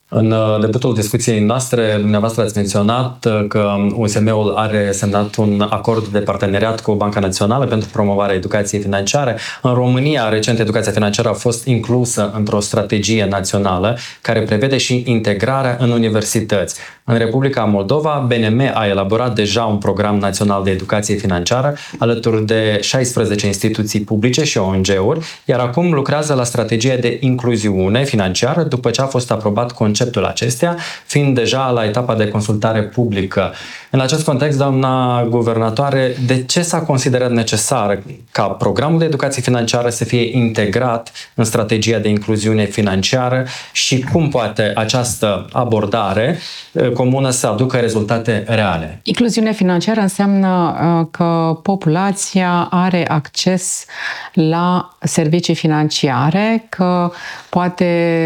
În debutul discuției noastre, dumneavoastră ați menționat că USM-ul are semnat un acord de parteneriat cu Banca Națională pentru promovarea educației financiare. În România, recent, educația financiară a fost inclusă într-o strategie națională care prevede și integrarea în universități. În Republica Moldova, BNM a elaborat deja un program național de educație financiară alături de 16 instituții publice și ONG-uri, iar acum lucrează la strategia de incluziune financiară după ce a fost aprobat conceptul acestea, fiind deja la etapa de consultare publică. În acest context, doamna guvernatoare, de ce s-a considerat necesar ca programul de educație financiară să fie integrat în strategia de incluziune financiară și cum poate această abordare comună să aducă rezultate reale? Incluziune financiară înseamnă că populația are acces la servicii financiare, că poate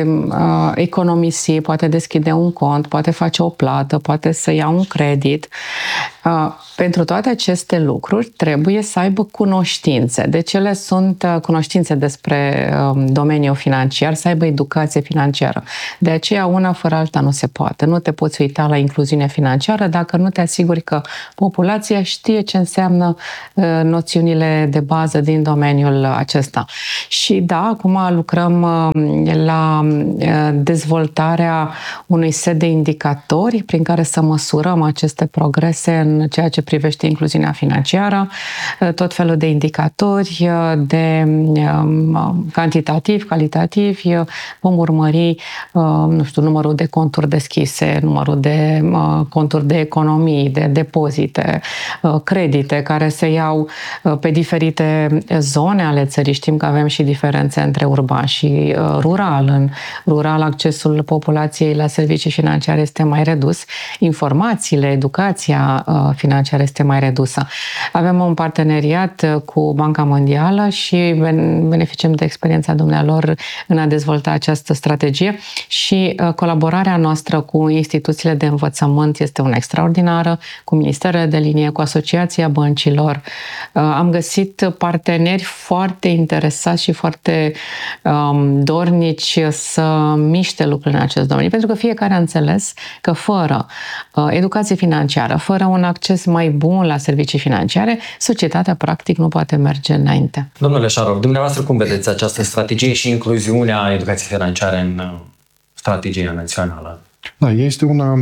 economisi, poate deschide un cont, poate face o plată, poate să ia un credit. Pentru toate aceste lucruri trebuie să aibă cunoștințe. Deci ele sunt cunoștințe despre domeniul financiar, să aibă educație financiară. De aceea una fără alta nu se poate. Nu te poți uita la incluziune financiară dacă nu te asiguri că populația știe ce înseamnă noțiunile de bază din domeniul acesta. Și da, acum lucrăm la dezvoltarea unui set de indicatori prin care să măsurăm aceste progrese în ceea ce privește incluziunea financiară, tot felul de indicatori de cantitativ, calitativ, vom urmări, nu știu, numărul de conturi deschise, numărul de conturi de economii, de depozite, credite care se iau pe diferite zone ale țării. Știm că avem și diferențe între urban și rural. În rural, accesul populației la servicii financiare este mai redus. Informațiile, educația financiară este mai redusă. Avem un parteneriat cu Banca Mondială și beneficiem de experiența dumnealor în a dezvolta această strategie și colaborarea noastră cu instituțiile de învățământ este una extraordinară, cu ministerele de linie, cu Asociația Băncilor. Am găsit parteneri foarte interesați și foarte dornici să miște lucrurile în acest domeniu, pentru că fiecare a înțeles că fără educație financiară, fără un acces mai bun la servicii financiare, societatea practic nu poate merge înainte. Domnule Șarov, dumneavoastră cum vedeți această strategie și incluziunea educației financiare în strategia națională? Da, este una,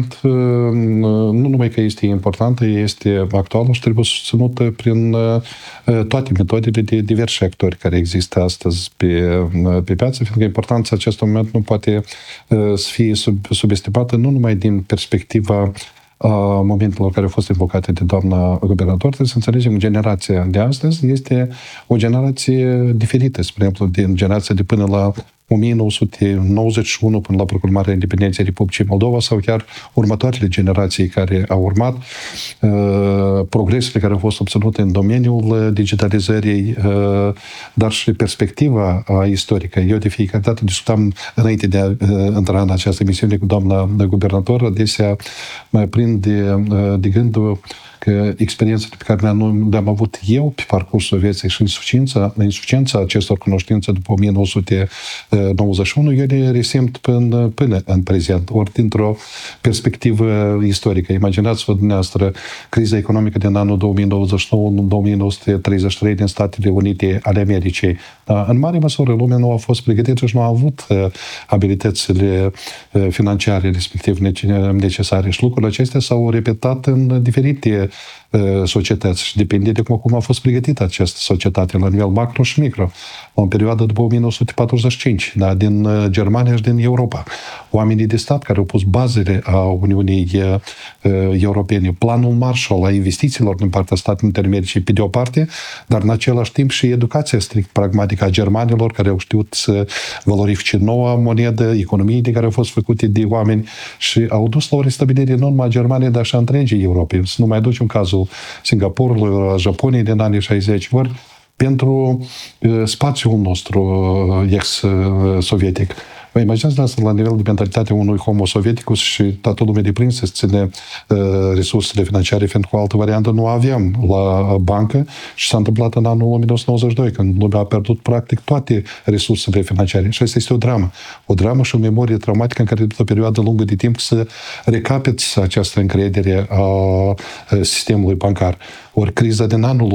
nu numai că este importantă, este actuală și trebuie susținută prin toate metodele de diversi actori care există astăzi pe piață, fiindcă importanța acestui moment nu poate să fie subestimată nu numai din perspectiva momentelor care au fost invocate de doamna guvernator, trebuie să înțelegem că generația de astăzi este o generație diferită, spre exemplu, din generația de până la 1991 până la proclamarea independenței Republicii Moldova sau chiar următoarele generații care au urmat, progresele care au fost obținute în domeniul digitalizării, dar și perspectiva istorică. Eu de fiecare dată discutam înainte de a intra în această emisiune cu doamna guvernator, adesea mă prind de gândul că experiențele pe care le-am avut eu pe parcursul vieții și insuficiența acestor cunoștințe după 1991, eu le resimt până în prezent, ori dintr-o perspectivă istorică. Imaginați-vă dumneavoastră criza economică din anul 2029-1933 din Statele Unite ale Americii. În mare măsură, lumea nu a fost pregătită și nu a avut abilitățile financiare, respectiv necesare. Și lucrurile acestea s-au repetat în diferite societăți și depinde de cum a fost pregătită această societate la nivel macro și micro. În perioada după 1945, da, din Germania și din Europa. Oamenii de stat care au pus bazele a Uniunii Europene, planul Marshall a investițiilor din partea Statelor Unite ale Americii pe de o parte, dar în același timp și educația strict pragmatică a germanilor care au știut să valorifice noua monedă, economiile care au fost făcute de oameni și au dus la o restabilire nu numai a Germaniei, dar și a întregii Europei. Să nu mai ducem cazul Singapurului, Japoniei din anii 60, pentru spațiul nostru ex-sovietic. Vă imaginați asta la nivel de mentalitate unui homo sovieticus și toată lumea de prins să ține resursele financiare, fiindcă o altă variantă nu aveam la bancă și s-a întâmplat în anul 1992, când lumea a pierdut practic toate resursele financiare. Și asta este o dramă. O dramă și o memorie traumatică în care după o perioadă lungă de timp să recapeți această încredere a sistemului bancar. Ori criza din anul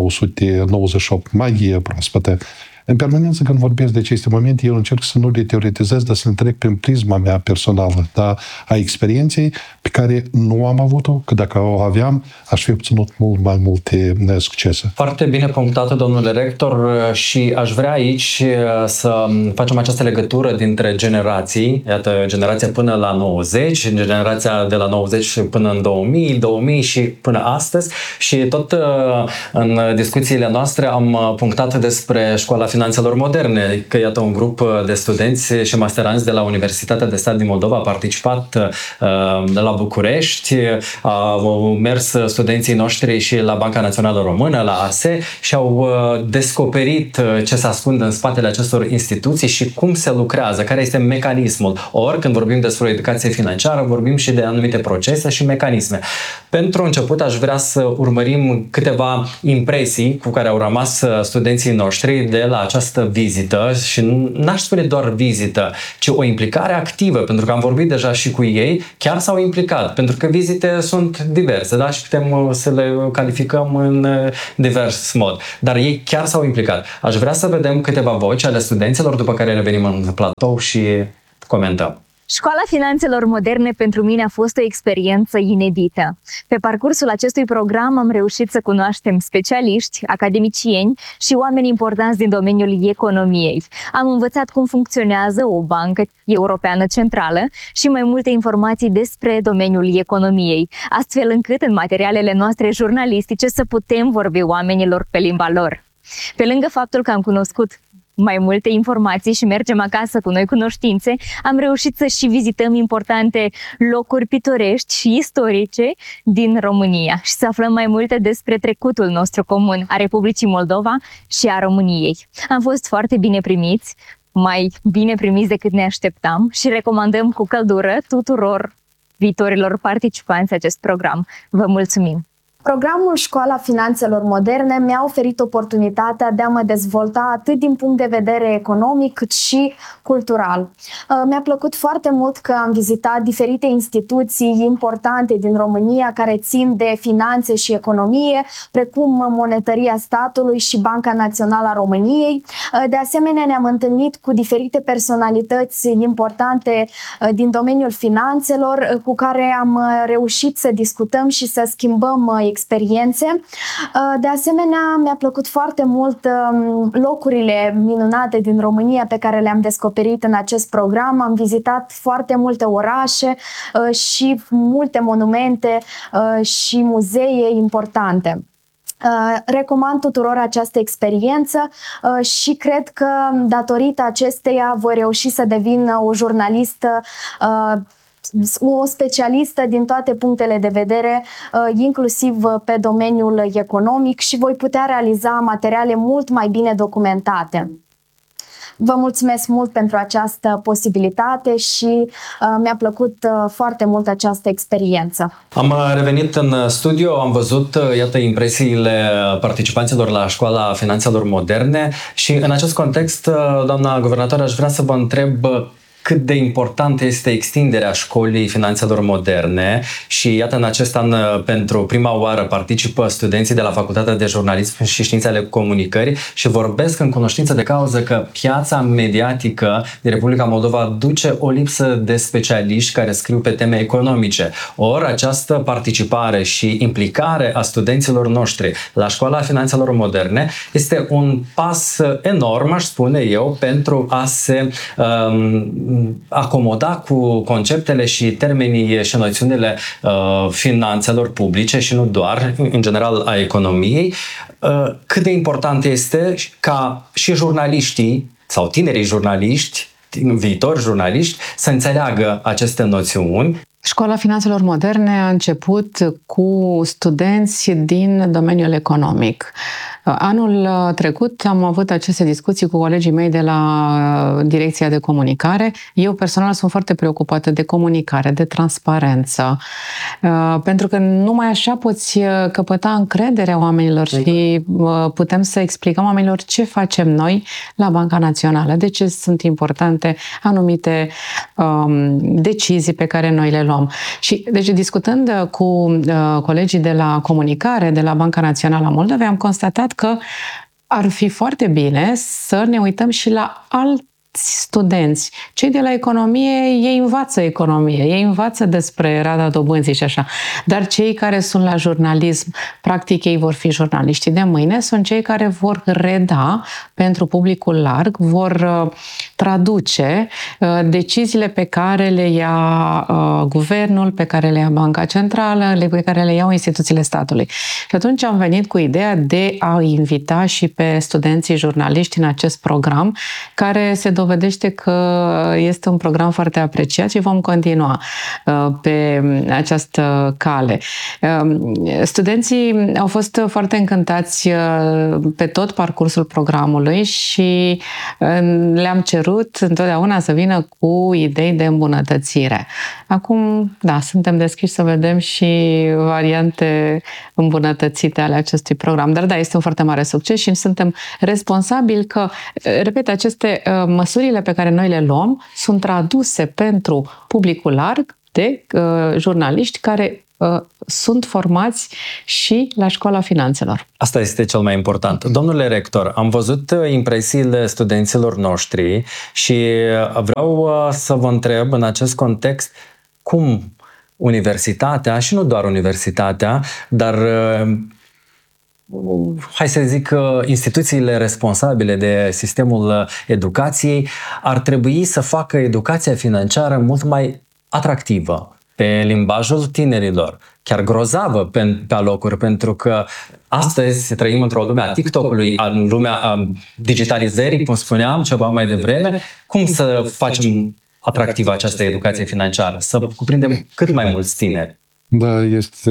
1998 mai e proaspătă. În permanență, când vorbesc de aceste momente, eu încerc să nu le teoretizez, dar să le trec prin prisma mea personală, da, a experienței pe care nu am avut-o, că dacă o aveam, aș fi obținut mult mai multe succese. Foarte bine punctat, domnule rector, și aș vrea aici să facem această legătură dintre generații, iată, generația până la 90, generația de la 90 până în 2000, 2000 și până astăzi, și tot în discuțiile noastre am punctat despre Școala Finanțelor Moderne, că iată un grup de studenți și masteranți de la Universitatea de Stat din Moldova a participat la București, au mers studenții noștri și la Banca Națională Română, la ASE, și au descoperit ce se ascunde în spatele acestor instituții și cum se lucrează, care este mecanismul. Ori, când vorbim despre o educație financiară, vorbim și de anumite procese și mecanisme. Pentru început, aș vrea să urmărim câteva impresii cu care au rămas studenții noștri de la această vizită, și n-aș spune doar vizită, ci o implicare activă, pentru că am vorbit deja și cu ei, chiar s-au implicat, pentru că vizite sunt diverse, da? Și putem să le calificăm în divers mod, dar ei chiar s-au implicat. Aș vrea să vedem câteva voci ale studenților, după care revenim în platou și comentăm. Școala Finanțelor Moderne pentru mine a fost o experiență inedită. Pe parcursul acestui program am reușit să cunoaștem specialiști, academicieni și oameni importanți din domeniul economiei. Am învățat cum funcționează o bancă europeană centrală și mai multe informații despre domeniul economiei, astfel încât în materialele noastre jurnalistice să putem vorbi oamenilor pe limba lor. Pe lângă faptul că am cunoscut mai multe informații și mergem acasă cu noi cunoștințe, am reușit să și vizităm importante locuri pitorești și istorice din România și să aflăm mai multe despre trecutul nostru comun, a Republicii Moldova și a României. Am fost foarte bine primiți, mai bine primiți decât ne așteptam, și recomandăm cu căldură tuturor viitorilor participanți acest program. Vă mulțumim! Programul Școala Finanțelor Moderne mi-a oferit oportunitatea de a mă dezvolta atât din punct de vedere economic cât și cultural. Mi-a plăcut foarte mult că am vizitat diferite instituții importante din România care țin de finanțe și economie, precum Monetăria Statului și Banca Națională a României. De asemenea, ne-am întâlnit cu diferite personalități importante din domeniul finanțelor, cu care am reușit să discutăm și să schimbăm experiențe. De asemenea, mi-a plăcut foarte mult locurile minunate din România pe care le-am descoperit în acest program. Am vizitat foarte multe orașe și multe monumente și muzee importante. Recomand tuturor această experiență și cred că datorită acesteia voi reuși să devin o jurnalistă, o specialistă din toate punctele de vedere, inclusiv pe domeniul economic, și voi putea realiza materiale mult mai bine documentate. Vă mulțumesc mult pentru această posibilitate și mi-a plăcut foarte mult această experiență. Am revenit în studio, am văzut, iată, impresiile participanților la Școala Finanțelor Moderne și în acest context, doamna guvernator, aș vrea să vă întreb cât de importantă este extinderea Școlii Finanțelor Moderne și iată, în acest an pentru prima oară participă studenții de la Facultatea de Jurnalism și Științe ale Comunicării și vorbesc în cunoștință de cauză că piața mediatică din Republica Moldova duce o lipsă de specialiști care scriu pe teme economice. Ori această participare și implicare a studenților noștri la Școala Finanțelor Moderne este un pas enorm, aș spune eu, pentru a se acomoda cu conceptele și termenii și noțiunile finanțelor publice și nu doar, în general, a economiei. Cât de important este ca și jurnaliștii sau tinerii jurnaliști, viitori jurnaliști, să înțeleagă aceste noțiuni. Școala Finanțelor Moderne a început cu studenți din domeniul economic. Anul trecut am avut aceste discuții cu colegii mei de la Direcția de Comunicare. Eu personal sunt foarte preocupată de comunicare, de transparență, pentru că numai așa poți căpăta încrederea oamenilor și putem să explicăm oamenilor ce facem noi la Banca Națională, de ce sunt importante anumite decizii pe care noi le luăm. Și deci discutând cu colegii de la comunicare, de la Banca Națională a Moldovei, am constatat că ar fi foarte bine să ne uităm și la alți studenți. Cei de la economie, ei învață economie, ei învață despre rata dobânzii și așa. Dar cei care sunt la jurnalism, practic ei vor fi jurnaliștii de mâine, sunt cei care vor reda pentru publicul larg, vor traduce deciziile pe care le ia guvernul, pe care le ia Banca Centrală, pe care le iau instituțiile statului. Și atunci am venit cu ideea de a invita și pe studenții jurnaliști în acest program, care se dovedește că este un program foarte apreciat și vom continua pe această cale. Studenții au fost foarte încântați pe tot parcursul programului și le-am cerut întotdeauna să vină cu idei de îmbunătățire. Acum, da, suntem deschiși să vedem și variante îmbunătățite ale acestui program. Dar da, este un foarte mare succes și suntem responsabili că, repet, aceste măsurile pe care noi le luăm sunt traduse pentru publicul larg de jurnaliști care sunt formați și la Școala Finanțelor. Asta este cel mai important. Domnule rector, am văzut impresiile studenților noștri și vreau să vă întreb în acest context cum universitatea, și nu doar universitatea, dar hai să zic, instituțiile responsabile de sistemul educației ar trebui să facă educația financiară mult mai atractivă pe limbajul tinerilor, chiar grozavă pe alocuri, pentru că astăzi trăim într-o lume a TikTok-ului, în lumea a digitalizării, cum spuneam ceva mai devreme. Cum să facem atractivă această educație financiară, să cuprindem cât mai mulți tineri? Da, este,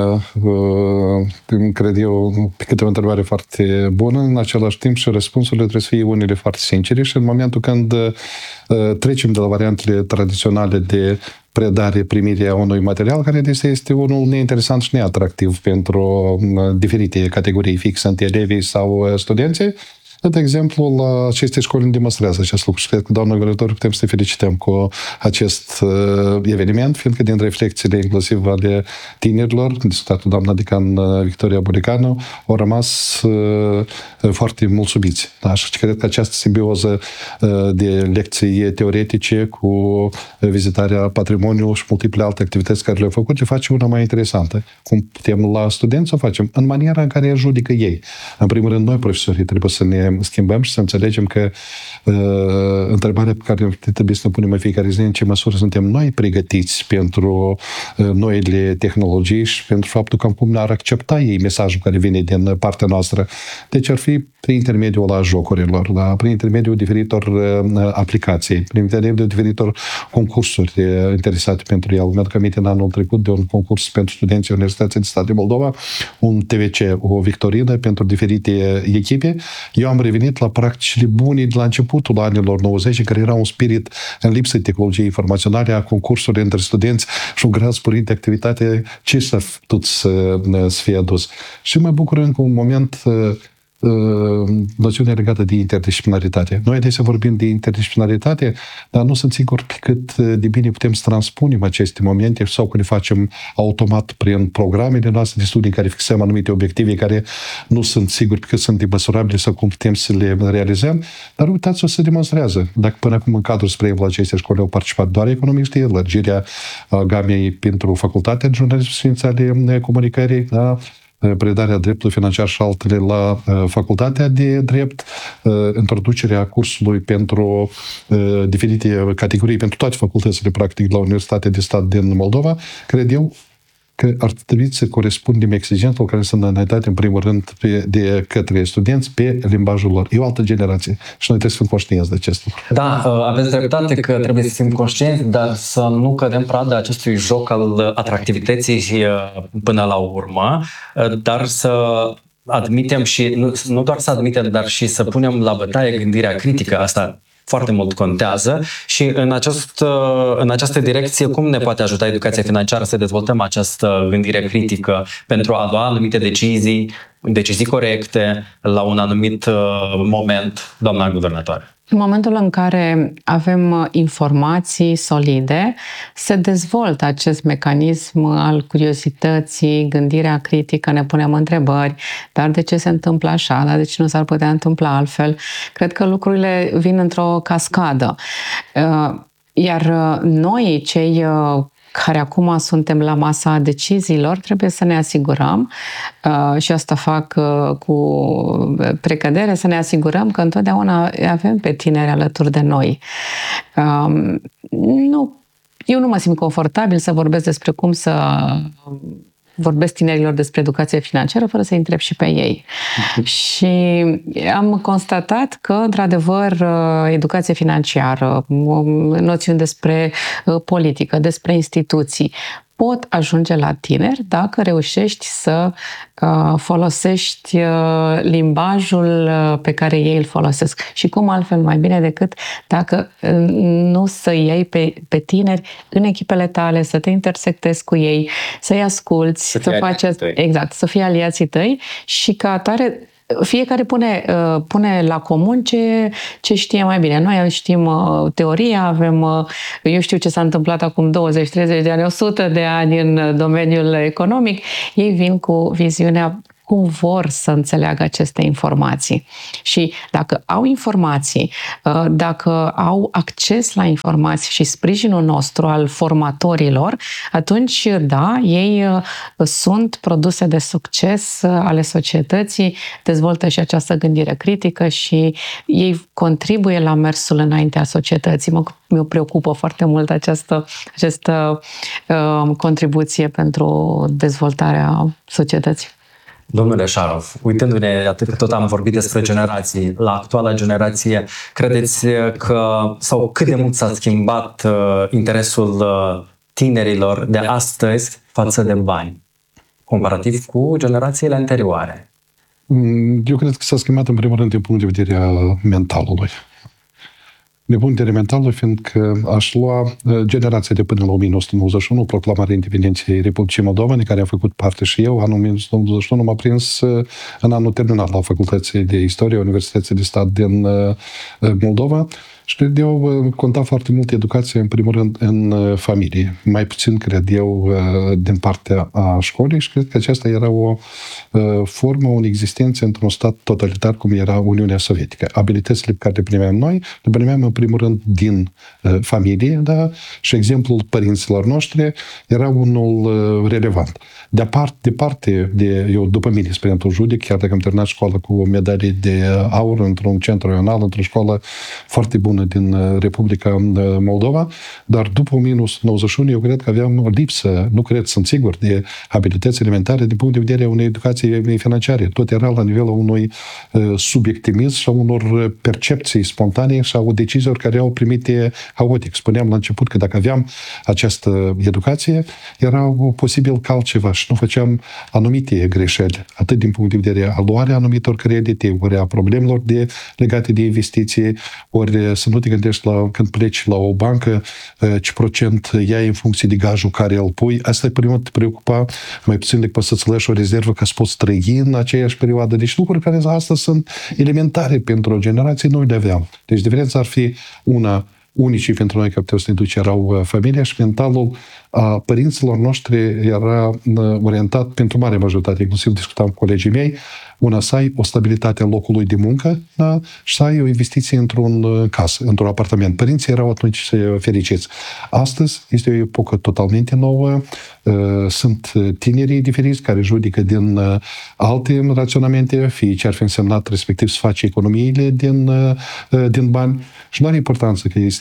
cred eu, pe câte o întrebare foarte bună, în același timp și răspunsurile trebuie să fie unele foarte sincere și în momentul când trecem de la variantele tradiționale de predare, primire a unui material, care este unul neinteresant și neatractiv pentru diferite categorii fixe între elevii sau studenții. De exemplu, la aceste școli demonstrează acest lucru și cred că, doamnă guvernator, putem să te felicităm cu acest eveniment, fiindcă din reflexiile inclusiv ale tinerilor, discutat cu doamna decan Victoria Buricanu, au rămas foarte mulțumiți. Da? Și cred că această simbioză de lecții teoretice cu vizitarea patrimoniului și multiple alte activități care le-au făcut, le face una mai interesantă. Cum putem la studenți să o facem? În maniera în care judecă ei. În primul rând, noi, profesorii, trebuie să ne schimbăm și să înțelegem că întrebarea pe care trebuie să ne punem în fiecare zi, în ce măsură suntem noi pregătiți pentru noile tehnologii și pentru faptul că cum ar accepta ei mesajul care vine din partea noastră. Deci ar fi prin intermediul la jocurilor, prin intermediul diferitor aplicații, prin intermediul diferitor concursuri interesate pentru el. Mi-aduc aminte în anul trecut de un concurs pentru studenții Universității de Stat de Moldova, un TVC, o victorină pentru diferite echipe. Eu am revenit la practicile bune de la începutul anilor 90, în care era un spirit în lipsă de tehnologie informaționale, a concursului între studenți și un grad sporit de activitate ce s-a putut să fie adus. Și mă bucur încă un moment noțiunea legată de interdisciplinaritate. Noi adesea vorbim de interdisciplinaritate, dar nu sunt sigur pe cât de bine putem să transpunem aceste momente sau că le facem automat prin programele noastre de studii care fixăm anumite obiective care nu sunt siguri pe cât sunt de măsurabile sau cum putem să le realizăm, dar uitați-o să demonstrează. Dacă până acum în cadrul, spre exemplu, la aceste școli au participat doar economiștii, lărgirea gamei pentru facultatea de jurnalism și științe ale comunicării, da? Predarea dreptului financiar și altele la facultatea de drept, introducerea cursului pentru diferite categorii, pentru toate facultățile, practic, la Universitatea de Stat din Moldova, cred eu că ar trebui să corespundem exigențelor care sunt înaintate, în primul rând, de către studenți pe limbajul lor. E o altă generație și noi trebuie să fim conștienți de acest lucru. Da, aveți dreptate că trebuie să fim conștienți, dar să nu cădem prada acestui joc al atractivității până la urmă, dar să admitem și nu doar să admitem, dar și să punem la bătaie gândirea critică. Asta foarte mult contează și în această direcție cum ne poate ajuta educația financiară să dezvoltăm această gândire critică pentru a lua anumite decizii corecte la un anumit moment, doamna guvernatoare? În momentul în care avem informații solide, se dezvoltă acest mecanism al curiozității, gândirea critică, ne punem întrebări, dar de ce se întâmplă așa, dar de ce nu s-ar putea întâmpla altfel? Cred că lucrurile vin într-o cascadă. Iar noi, cei care acum suntem la masa deciziilor, trebuie să ne asigurăm, și asta fac cu precădere, să ne asigurăm că întotdeauna avem pe tineri alături de noi. Eu nu mă simt confortabil să vorbesc despre cum să vorbesc tinerilor despre educație financiară fără să-i întreb și pe ei. Și am constatat că, într-adevăr, educație financiară, noțiuni despre politică, despre instituții, pot ajunge la tineri dacă reușești să folosești limbajul pe care ei îl folosesc. Și cum altfel mai bine decât dacă nu să iei pe tineri în echipele tale, să te intersectezi cu ei, să-i asculți, să fie aliații tăi și ca atare fiecare pune la comun ce știe mai bine. Noi știm teoria, eu știu ce s-a întâmplat acum 20, 30 de ani, 100 de ani în domeniul economic. Ei vin cu viziunea cum vor să înțeleagă aceste informații. Și dacă au informații, dacă au acces la informații și sprijinul nostru al formatorilor, atunci, da, ei sunt produse de succes ale societății, dezvoltă și această gândire critică și ei contribuie la mersul înaintea societății. Mă preocupă foarte mult această contribuție pentru dezvoltarea societății. Domnule Șarov, uitându-ne atât că tot am vorbit despre generații, la actuala generație, credeți că, sau cât de mult s-a schimbat interesul tinerilor de astăzi față de bani, comparativ cu generațiile anterioare? Eu cred că s-a schimbat în primul rând din punct de vedere al mentalului. Din punct de vedere mental, fiindcă aș lua generația de până la 1991, proclamarea independenței Republicii Moldova, în care am făcut parte și eu. Anul 1991 m-a prins în anul terminat la Facultatea de Istorie, Universității de Stat din Moldova. Și cred eu, conta foarte mult educația, în primul rând, în familie. Mai puțin, cred eu, din partea a școlii și cred că aceasta era o formă, o existență într-un stat totalitar cum era Uniunea Sovietică. Abilitățile pe care le primeam noi, le primeam în primul rând din familie, da? Și exemplul părinților noștri era unul relevant. Departe de eu, după mine, spre exemplu, judic, chiar dacă am terminat școala cu medalii de aur într-un centru regional, într-o școală foarte bună din Republica Moldova, dar după 1991 eu cred că aveam o lipsă, sunt sigur, de abilități elementare din punct de vedere a unei educații financiare. Tot era la nivelul unui subiectivism sau unor percepții spontane sau decizii care au primite haotic. Spuneam la început că dacă aveam această educație, era posibil ca altceva și nu făceam anumite greșeli, atât din punct de vedere a luarea anumitor credite, ori a problemelor legate de investiții, ori să nu te gândești când pleci la o bancă ce procent iai în funcție de gajul care îl pui. Asta primul te preocupa mai puțin decât poți să-ți lași o rezervă ca să poți trăi în aceeași perioadă. Deci lucruri care astăzi sunt elementare pentru o generație, noi le aveam. Deci diferența ar fi unicii pentru noi care puteau să ne duce erau familia și mentalul a părinților noștri era orientat pentru mare majoritate, inclusiv discutam cu colegii mei, să ai o stabilitate a locului de muncă, da? Și să ai o investiție într-un casă, într-un apartament. Părinții erau atunci fericiți. Astăzi este o epocă totalmente nouă, sunt tinerii diferiți care judecă din alte raționamente, fie ce ar fi însemnat respectiv să faci economiile din bani și nu are importanță că este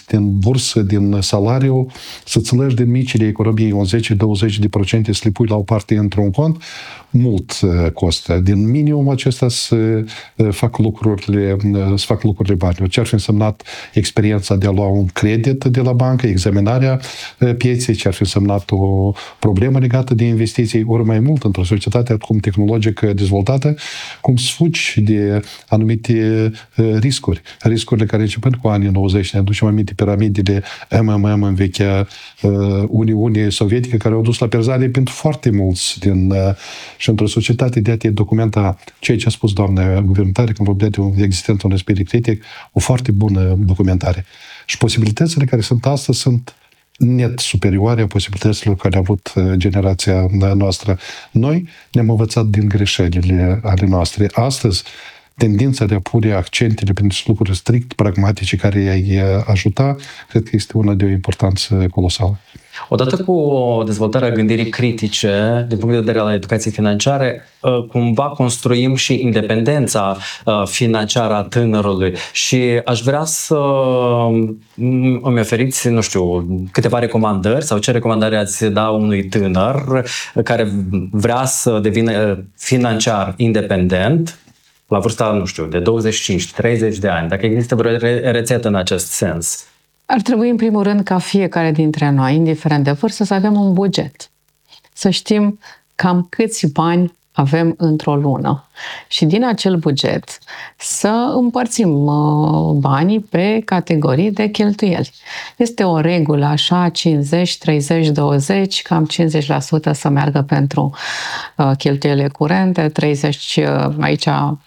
din bursă, din salariu, să-ți legi din micile economii un 10-20% să le pui la o parte într-un cont, mult costă. Din minimum acesta să fac lucrurile bani. Ce ar fi însemnat experiența de a lua un credit de la bancă, examinarea pieței, ce ar fi însemnat o problemă legată de investiții, ori mai mult într-o societate acum tehnologică dezvoltată, cum sfugi de anumite riscurile care începând cu anii 90, ne aducem aminte piramidele MMM în vechea Uniune Sovietică, care au dus la pierzare pentru foarte mulți și într-o societate de a te documenta ceea ce a spus doamna guvernatoare când vorbea de existența unui spirit critic, o foarte bună documentare. Și posibilitățile care sunt astăzi sunt net superioare a posibilităților care a avut generația noastră. Noi ne-am învățat din greșelile ale noastre. Astăzi, tendința de a pune accentele pentru lucruri strict pragmatice care i-ai ajuta, cred că este una de o importanță colosală. Odată cu dezvoltarea gândirii critice, din punct de vedere al educației financiare, cumva construim și independența financiară a tânărului. Și aș vrea să îmi oferiți, nu știu, câteva recomandări sau ce recomandări ați da unui tânăr care vrea să devină financiar independent la vârsta, nu știu, de 25-30 de ani, dacă există vreo rețetă în acest sens. Ar trebui, în primul rând, ca fiecare dintre noi, indiferent de vârstă, să avem un buget. Să știm cam câți bani avem într-o lună. Și din acel buget să împărțim banii pe categorii de cheltuieli. Este o regulă așa, 50, 30, 20, cam 50% să meargă pentru cheltuielile curente, 30 aici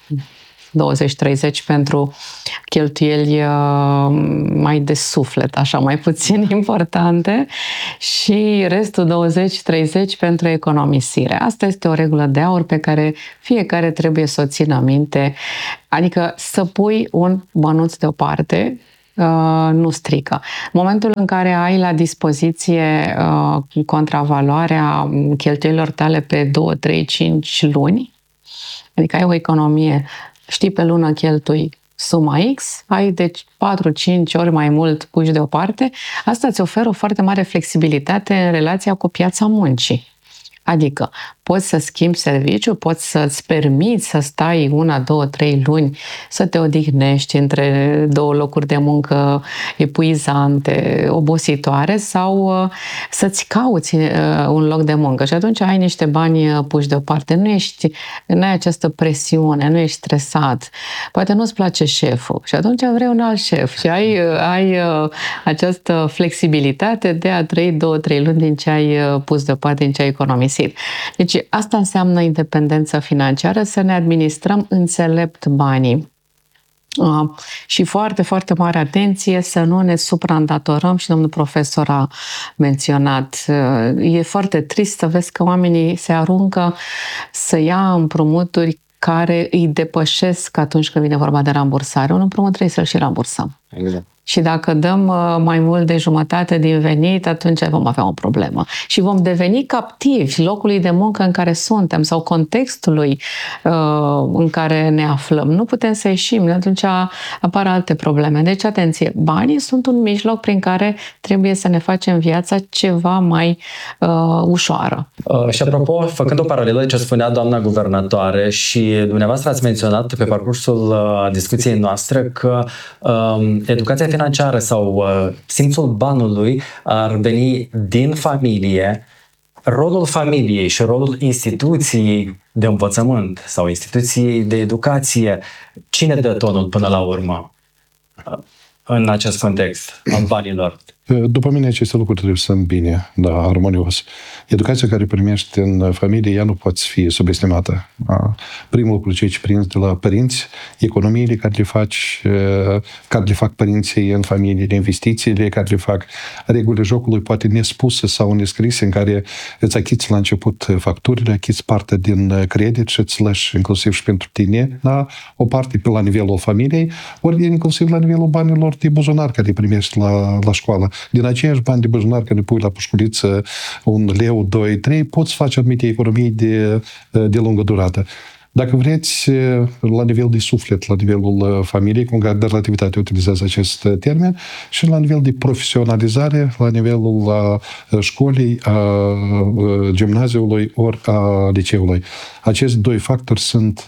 20-30 pentru cheltuieli mai de suflet, așa, mai puțin importante, și restul 20-30 pentru economisire. Asta este o regulă de aur pe care fiecare trebuie să o țină minte, adică să pui un bănuț deoparte, nu strică. În momentul în care ai la dispoziție contravaloarea cheltuielilor tale pe 2, 3, 5 luni, adică ai o economie, știi, pe lună cheltui suma X, ai de 4-5 ori mai mult puși deoparte, asta îți oferă o foarte mare flexibilitate în relația cu piața muncii. Adică poți să schimbi serviciu, poți să-ți permiți să stai 1, 2, 3 luni, să te odihnești între două locuri de muncă epuizante, obositoare, sau să-ți cauți un loc de muncă. Și atunci ai niște bani puși deoparte. Nu ai această presiune, nu ești stresat. Poate nu-ți place șeful și atunci vrei un alt șef și ai această flexibilitate de a trăi 2-3 luni din ce ai pus deoparte, din ce ai economisit. Deci asta înseamnă independență financiară, să ne administrăm înțelept banii. Și foarte, foarte mare atenție să nu ne supraîndatorăm, și domnul profesor a menționat. E foarte trist să vezi că oamenii se aruncă să ia împrumuturi care îi depășesc atunci când vine vorba de rambursare. Un împrumut trebuie să-l și rambursăm. Exact. Și dacă dăm mai mult de jumătate din venit, atunci vom avea o problemă. Și vom deveni captivi locului de muncă în care suntem sau contextului în care ne aflăm. Nu putem să ieșim, atunci apar alte probleme. Deci, atenție, banii sunt un mijloc prin care trebuie să ne facem viața ceva mai ușoară. Și apropo, făcând o paralelă de ce spunea doamna guvernatoare și dumneavoastră ați menționat pe parcursul discuției noastre că educația financiară sau simțul banului ar veni din familie, rolul familiei și rolul instituției de învățământ sau instituției de educație, cine dă tonul până la urmă în acest context al banilor? După mine, aceste lucruri trebuie să îmbine, armonios. Educația care primești în familie, ea nu poate fi subestimată. Primul lucru, ce prinzi de la părinți, economiile care le fac părinții în familie, investițiile care le fac, regulile jocului poate nespuse sau nescrise, în care îți achiți la început facturile, achiți parte din credit și îți lași inclusiv și pentru tine, o parte pe la nivelul familiei, ori inclusiv la nivelul banilor de buzunar care le primești la școală. Din aceiași bani de buzunar care le pui la pușculiță, 1 leu, 2, 3, poți face anumite economii de lungă durată. Dacă vreți, la nivel de suflet, la nivelul familiei, cum de relativitate utilizează acest termen, și la nivel de profesionalizare, la nivelul școlii, a gimnaziului ori a liceului. Acești doi factori sunt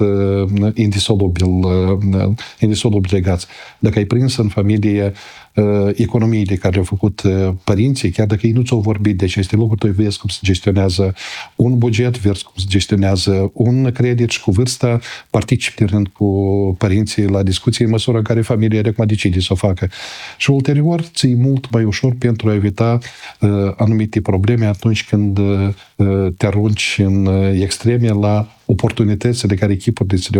indisolubil legați. Dacă ai prins în familie economiile care le-au făcut părinții, chiar dacă ei nu ți-au vorbit de aceste lucruri, tu vezi cum se gestionează un buget, vezi cum se gestionează un credit și cu vârsta participi de rând cu părinții la discuții în măsura în care familia acum decide să o facă. Și ulterior ți-e mult mai ușor pentru a evita anumite probleme atunci când te arunci în extreme la oportunitățile care echipurile ți le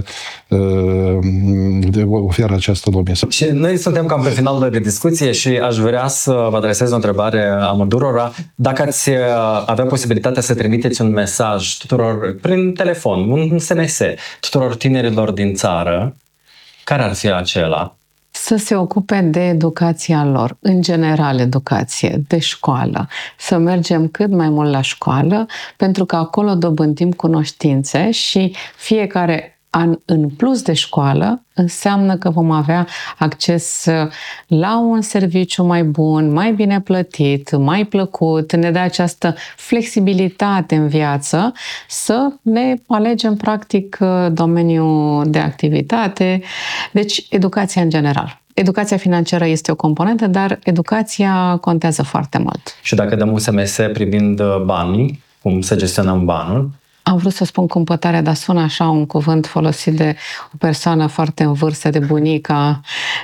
oferă această lume. Și noi suntem cam pe final de discuție și aș vrea să vă adresez o întrebare amândurora. Dacă ați avea posibilitatea să trimiteți un mesaj tuturor, prin telefon, un SMS, tuturor tinerilor din țară, care ar fi acela? Să se ocupe de educația lor, în general educație, de școală, să mergem cât mai mult la școală, pentru că acolo dobândim cunoștințe și fiecare an în plus de școală înseamnă că vom avea acces la un serviciu mai bun, mai bine plătit, mai plăcut, ne dă această flexibilitate în viață să ne alegem practic domeniul de activitate. Deci, educația în general. Educația financiară este o componentă, dar educația contează foarte mult. Și dacă dăm un SMS privind banii, cum să gestionăm banul? Am vrut să spun cumpătarea, dar sună așa un cuvânt folosit de o persoană foarte în vârstă, de bunica.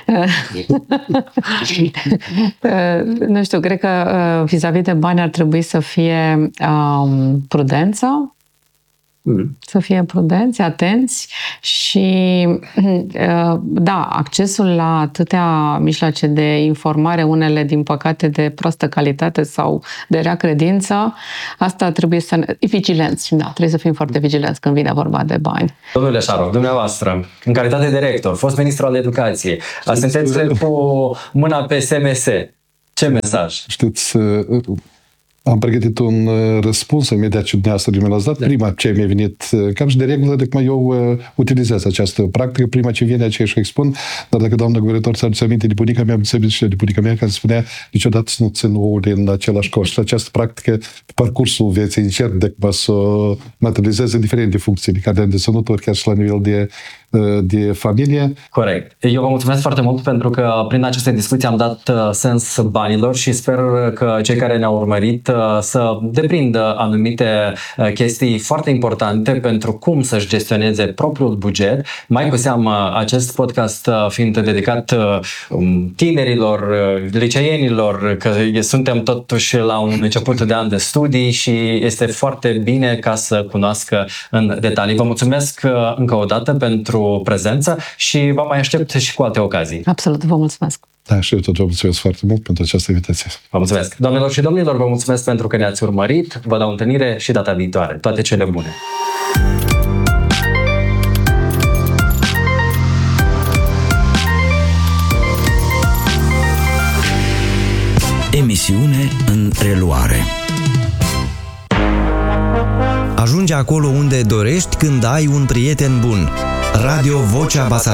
Nu știu, cred că vis-a-vis de bani ar trebui să fie prudență. Să fie prudenți, atenți și da, accesul la atâtea mijloace de informare, unele din păcate de proastă calitate sau de rea credință, asta trebuie să... Vigilenți, da, trebuie să fim foarte vigilenți când vine vorba de bani. Domnule Șarov, dumneavoastră, în calitate de rector, fost ministru al educației, sunteți cu mâna pe SMS. Ce mesaj? Știți, am pregătit un răspuns imediat ce dumneavoastră mi l-ați dat. Prima ce mi-a venit, cam și de regulă, de cum eu utilizez această practică, prima ce vine aceea și o expun, dar dacă doamna guvernator ți-aduce aminte de bunica mea, am și de bunica mea, care spunea niciodată să nu țin ouăle în același coș. Și această practică, pe parcursul vieții, încerc de cum să o materializez în diferite funcții, de care de sănători, chiar și la nivel de familie. Corect. Eu vă mulțumesc foarte mult pentru că prin aceste discuții am dat sens banilor și sper că cei care ne-au urmărit să deprindă anumite chestii foarte importante pentru cum să-și gestioneze propriul buget, mai cu seamă acest podcast fiind dedicat tinerilor, liceienilor, că suntem totuși la un început de an de studii și este foarte bine ca să cunoască în detalii. Vă mulțumesc încă o dată pentru prezență și vă mai aștept și cu alte ocazii. Absolut, vă mulțumesc. Da, și eu tot vă mulțumesc foarte mult pentru această invitație. Vă mulțumesc. Doamnelor și domnilor, vă mulțumesc pentru că ne-ați urmărit. Vă dau întâlnire și data viitoare. Toate cele bune! Emisiune în reluare. Ajunge acolo unde dorești când ai un prieten bun. Radio Vocea Basarabia.